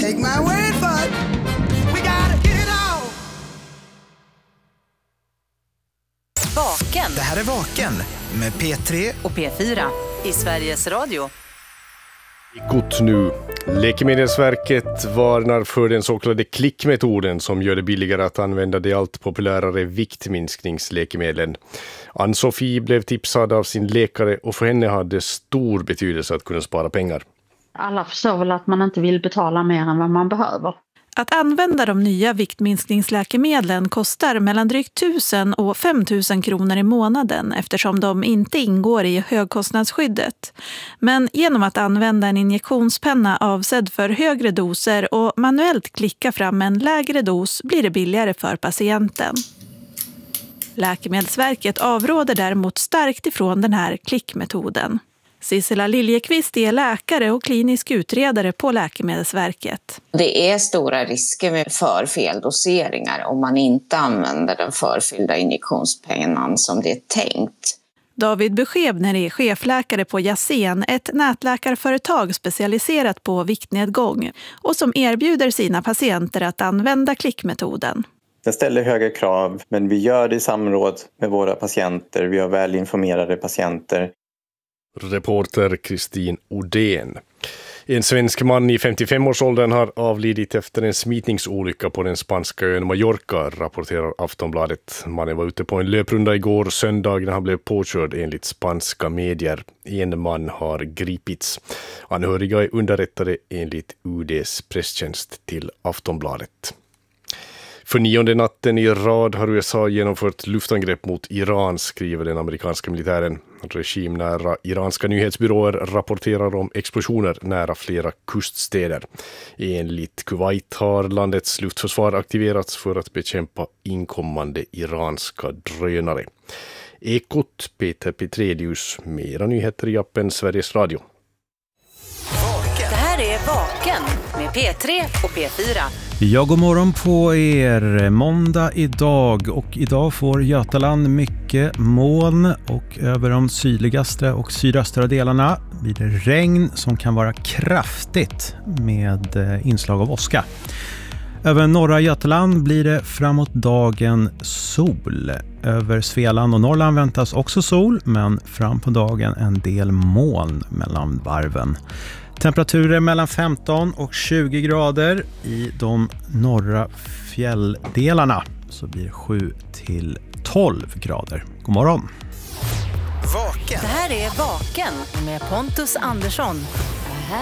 take my word for it. We gotta get it on. Vaken. Det här är Vaken med P3 och P4 i Sveriges Radio. Gott nu. Läkemedelsverket varnar för den så kallade klickmetoden som gör det billigare att använda de allt populärare viktminskningsläkemedlen. Ann-Sofie blev tipsad av sin läkare och för henne hade stor betydelse att kunna spara pengar. Alla förstår väl att man inte vill betala mer än vad man behöver. Att använda de nya viktminskningsläkemedlen kostar mellan drygt 1000 och 5000 kronor i månaden eftersom de inte ingår i högkostnadsskyddet. Men genom att använda en injektionspenna avsedd för högre doser och manuellt klicka fram en lägre dos blir det billigare för patienten. Läkemedelsverket avråder däremot starkt ifrån den här klickmetoden. Sissela Liljekvist är läkare och klinisk utredare på Läkemedelsverket. Det är stora risker för feldoseringar om man inte använder den förfyllda injektionspennan som det är tänkt. David Beskebner är chefläkare på Jasen, ett nätläkarföretag specialiserat på viktnedgång och som erbjuder sina patienter att använda klickmetoden. Den ställer höga krav, men vi gör det i samråd med våra patienter. Vi har väl informerade patienter. Reporter Kristin Odén. En svensk man i 55-årsåldern har avlidit efter en smitningsolycka på den spanska ön Mallorca, rapporterar Aftonbladet. Mannen var ute på en löprunda igår söndag när han blev påkörd enligt spanska medier. En man har gripits. Anhöriga är underrättade enligt UD:s presstjänst till Aftonbladet. För 9:e natten i rad har USA genomfört luftangrepp mot Iran, skriver den amerikanska militären. Regimnära iranska nyhetsbyråer rapporterar om explosioner nära flera kuststäder. Enligt Kuwait har landets luftförsvar aktiverats för att bekämpa inkommande iranska drönare. Ekot, Peter Petrelius, mera nyheter i appen Sveriges Radio. Det här är Vaken med P3 och P4. Ja, god morgon på er. Måndag idag och idag får Götaland mycket moln och över de sydligaste och sydöstra delarna blir det regn som kan vara kraftigt med inslag av åska. Över norra Götaland blir det framåt dagen sol. Över Svealand och Norrland väntas också sol, men fram på dagen en del moln mellan varven. Temperaturer mellan 15 och 20 grader i de norra fjälldelarna, så blir det 7 till 12 grader. God morgon! Vaken. Det här är Vaken med Pontus Andersson.